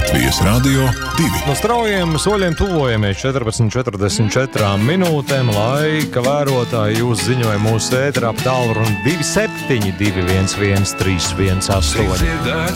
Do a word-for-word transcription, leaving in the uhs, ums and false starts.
Latvijas Radio divi. No straujiem soļiem tuvojamies četrpadsmit četrdesmit četrām minūtēm. Laika vērotāji jūs ziņoja mūsu ēterā ap tālruni divi septiņi divi viens viens trīs viens astoņi.